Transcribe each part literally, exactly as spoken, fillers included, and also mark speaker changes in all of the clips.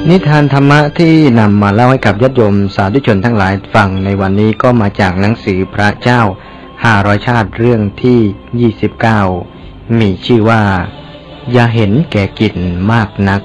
Speaker 1: นิทานธรรมะที่นำมาเล่าให้กับญาติโยมสาธุชนทั้งหลายฟังในวันนี้ก็มาจากหนังสือพระเจ้าห้าร้อยชาติเรื่องที่ยี่สิบเก้ามีชื่อว่าอย่าเห็นแก่กินมากนัก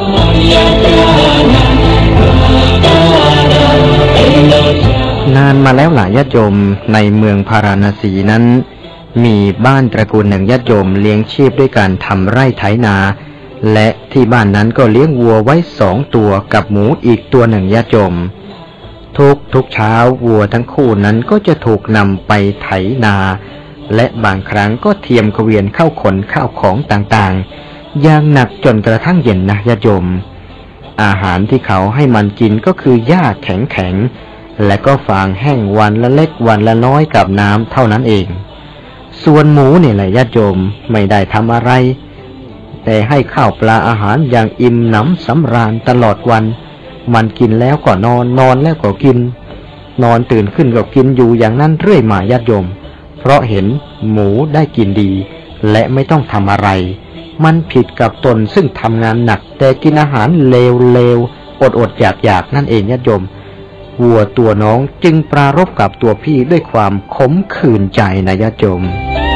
Speaker 1: นานมาแล้วหลายญาติโยมในเมืองพาราณสีนั้นมีบ้านตระกูลหนึ่งญาติโยมเลี้ยงชีพด้วยการทำไร่ไถนาและที่บ้านนั้นก็เลี้ยงวัวไว้สองตัวกับหมูอีกตัวหนึ่งญาติโยมทุกทุกเช้าวัวทั้งคู่นั้นก็จะถูกนำไปไถนาและบางครั้งก็เทียมเกวียนเข้าขนข้าวของต่างๆอย่างหนักจนกระทั่งเย็นนะญาติโยมอาหารที่เขาให้มันกินก็คือหญ้าแข็งๆและก็ฟางแห้งวันละเล็กวันละน้อยกับน้ำเท่านั้นเองส่วนหมูเนี่ยแหละญาติโยมไม่ได้ทำอะไรแต่ให้ข้าวปลาอาหารอย่างอิ่มหนำสำราญตลอดวันมันกินแล้วก็นอนนอนแล้วก็กินนอนตื่นขึ้นก็กินอยู่อย่างนั้นเรื่อยมาญาติโยมเพราะเห็นหมูได้กินดีและไม่ต้องทำอะไรมันผิดกับตนซึ่งทำงานหนักแต่กินอาหารเลวๆอดๆอยากๆนั่นเองญาติโยมวัวตัวน้องจึงปรารภกับตัวพี่ด้วยความขมขื่นใจนะญาติโยม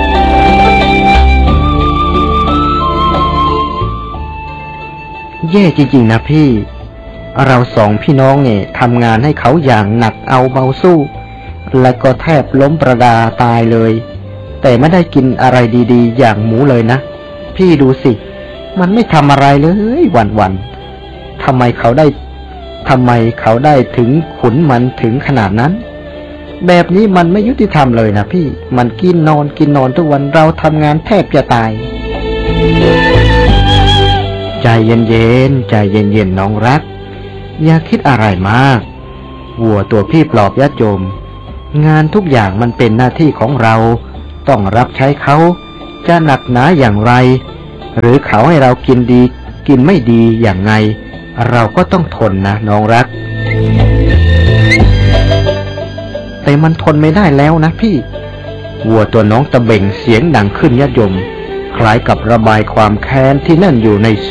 Speaker 1: แย่จริงๆนะพี่เราสองพี่น้องเนี่ยทำงานให้เขาอย่างหนักเอาเบาสู้และก็แทบล้มประดาตายเลยแต่ไม่ได้กินอะไรดีๆอย่างหมูเลยนะพี่ดูสิมันไม่ทำอะไรเลยวันๆทำไมเขาได้ทำไมเขาได้ถึงขุนมันถึงขนาดนั้นแบบนี้มันไม่ยุติธรรมเลยนะพี่มันกินนอนกินนอนทุกวันเราทำงานแทบจะตายใจเย็นๆใจเย็นๆน้องรักอย่าคิดอะไรมากวัวตัวพี่ปลอบญาติโยมงานทุกอย่างมันเป็นหน้าที่ของเราต้องรับใช้เขาจะหนักหนาอย่างไรหรือเขาให้เรากินดีกินไม่ดีอย่างไงเราก็ต้องทนนะน้องรักแต่มันทนไม่ได้แล้วนะพี่วัวตัวน้องตะเบ่งเสียงดังขึ้นญาติโยมคล้ายกับระบายความแค้นที่นั่นอยู่ใน